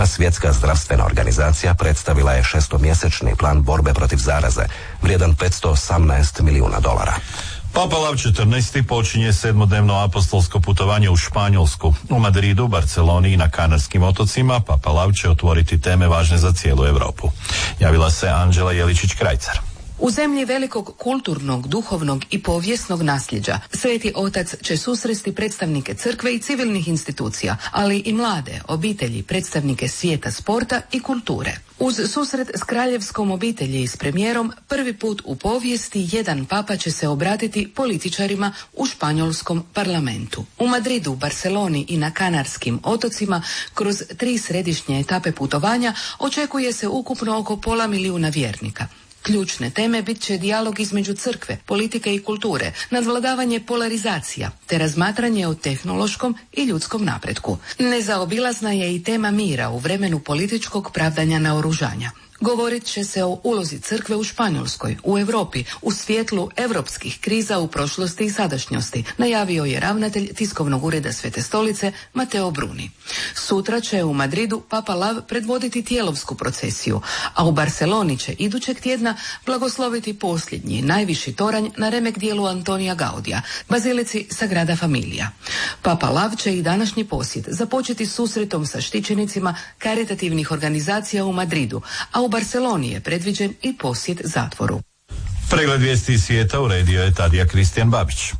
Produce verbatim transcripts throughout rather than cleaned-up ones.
a Svjetska zdravstvena organizacija predstavila je šestomjesečni plan borbe protiv zaraze, vrijedan petsto osamnaest milijuna dolara. Papa Lav četrnaesti počinje sedmodnevno apostolsko putovanje u Španjolsku. U Madridu, Barceloni i na Kanarskim otocima Papa Lav će otvoriti teme važne za cijelu Europu. Javila se Anđela Jeličić-Krajcar. U zemlji velikog kulturnog, duhovnog i povijesnog nasljeđa, Sveti Otac će susresti predstavnike crkve i civilnih institucija, ali i mlade, obitelji, predstavnike svijeta sporta i kulture. Uz susret s kraljevskom obitelji i s premijerom, prvi put u povijesti jedan papa će se obratiti političarima u španjolskom parlamentu. U Madridu, Barceloni i na Kanarskim otocima, kroz tri središnje etape putovanja, očekuje se ukupno oko pola milijuna vjernika. Ključne teme bit će dijalog između crkve, politike i kulture, nadvladavanje polarizacija, te razmatranje o tehnološkom i ljudskom napretku. Nezaobilazna je i tema mira u vremenu političkog pravdanja naoružanja. Govorit će se o ulozi crkve u Španjolskoj, u Europi, u svjetlu europskih kriza u prošlosti i sadašnjosti, najavio je ravnatelj tiskovnog ureda Svete stolice Mateo Bruni. Sutra će u Madridu Papa Lav predvoditi tijelovsku procesiju, a u Barceloni će idućeg tjedna blagosloviti posljednji, najviši toranj na remek dijelu Antonija Gaudija, bazilici Sagrada Familia. Papa Lav će i današnji posjet započeti susretom sa štićenicima karitativnih organizacija u Madridu, a u Barceloni je predviđen i posjet zatvoru. Pregled vijesti iz svijeta uredio je Tadija Kristijan Babić.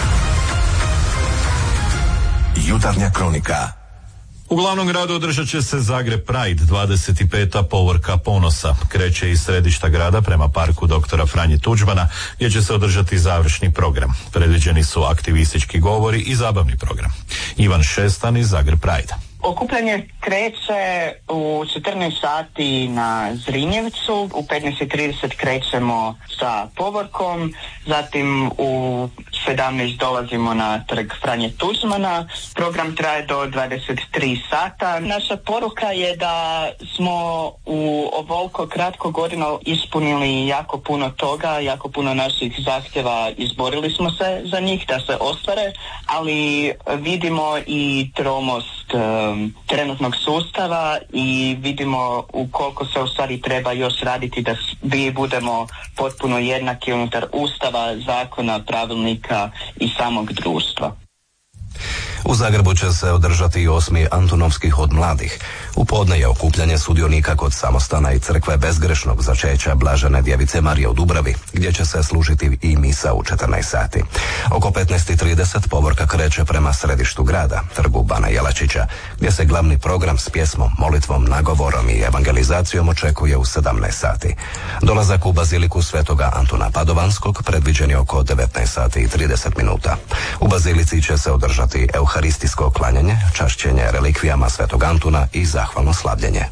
Jutarnja kronika. U glavnom gradu održat će se Zagreb Pride, dvadeset peta povorka ponosa. Kreće iz središta grada prema parku doktora Franje Tuđmana, gdje će se održati završni program. Predviđeni su aktivistički govori i zabavni program. Ivan Šestan iz Zagreb Pride. Okupljanje kreće u četrnaest sati na Zrinjevcu, u petnaest i trideset krećemo sa povorkom, zatim u sedamnaest dolazimo na trg Franje Tuđmana. Program traje do dvadeset tri sata. Naša poruka je da smo u ovoliko kratko godina ispunili jako puno toga, jako puno naših zahtjeva, izborili smo se za njih da se ostvare, ali vidimo i tromost um, trenutnog sustava i vidimo u koliko se u stvari treba još raditi da svi budemo potpuno jednaki unutar ustava, zakona, pravilnika i samog društva. U Zagrebu će se održati i osmi Antunovski hod mladih. U podne je okupljanje sudionika kod samostana i crkve bezgrešnog začeća Blažene djevice Marije u Dubravi, gdje će se služiti i misa u četrnaest sati. Oko petnaest i trideset povorka kreće prema središtu grada, trgu Bana Jelačića, gdje se glavni program s pjesmom, molitvom, nagovorom i evangelizacijom očekuje u sedamnaest sati. Dolazak u baziliku Svetoga Antuna Padovanskog predviđen je oko devetnaest sati i trideset minuta. U bazilici će se održati euharistijsko klanjanje, čašćenje relikvijama Svetog Antuna i zahvalno slavljenje.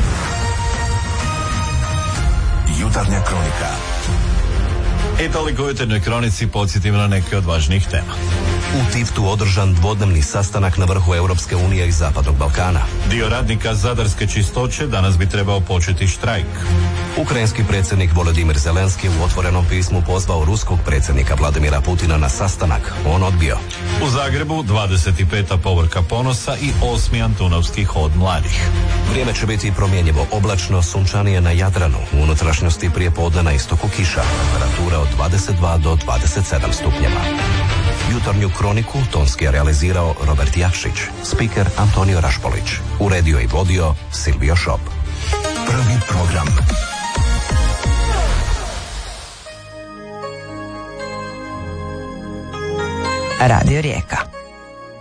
Jutarnja kronika. I toliko u jutarnjoj kronici, podsjetimo na neke od važnijih tema. U Tiftu održan dvodnevni sastanak na vrhu Europske unije i Zapadnog Balkana. Dio radnika Zadarske čistoće danas bi trebao početi štrajk. Ukrajinski predsjednik Volodimir Zelenski u otvorenom pismu pozvao ruskog predsjednika Vladimira Putina na sastanak. On odbio. U Zagrebu dvadeset peta povorka ponosa i osmi Antunovski hod mladih. Vrijeme će biti promjenjivo, oblačno, sunčanije na Jadranu. U unutrašnjosti prije podne na istoku kiša. Temperatura od dvadeset dva do dvadeset sedam stupnjeva. Jutarnju kroniku tonski je realizirao Robert Jakšić, spiker Antonio Rašpolić, uredio i vodio Silvio Šop. Prvi program. Radio Rijeka.